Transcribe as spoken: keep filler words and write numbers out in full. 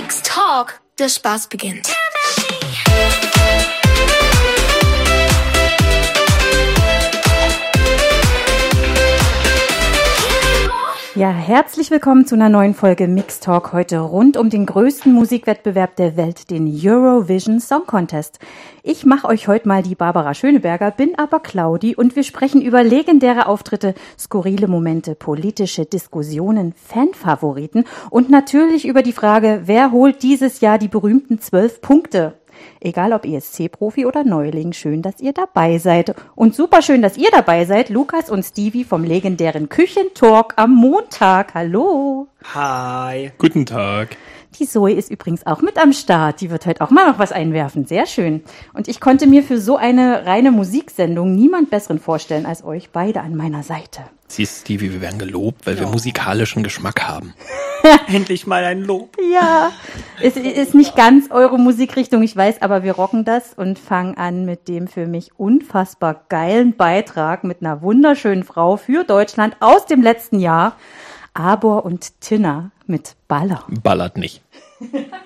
Mixed Talk, der Spaß beginnt. Ja, herzlich willkommen zu einer neuen Folge Mixed Talk, heute rund um den größten Musikwettbewerb der Welt, den Eurovision Song Contest. Ich mache euch heute mal die Barbara Schöneberger, bin aber Claudi und wir sprechen über legendäre Auftritte, skurrile Momente, politische Diskussionen, Fanfavoriten und natürlich über die Frage, wer holt dieses Jahr die berühmten zwölf Punkte? Egal ob E S C-Profi oder Neuling, schön, dass ihr dabei seid. Und super schön, dass ihr dabei seid, Lukas und Stevie vom legendären Küchentalk am Montag. Hallo. Hi. Guten Tag. Die Zoe ist übrigens auch mit am Start. Die wird heute auch mal noch was einwerfen. Sehr schön. Und ich konnte mir für so eine reine Musiksendung niemand Besseren vorstellen als euch beide an meiner Seite. Siehst du, Stevie, wir werden gelobt, weil ja. wir musikalischen Geschmack haben. Endlich mal ein Lob. Ja, es ist nicht ganz eure Musikrichtung, ich weiß, aber wir rocken das und fangen an mit dem für mich unfassbar geilen Beitrag mit einer wunderschönen Frau für Deutschland aus dem letzten Jahr. Abor und Tinna mit Baller. Ballert nicht.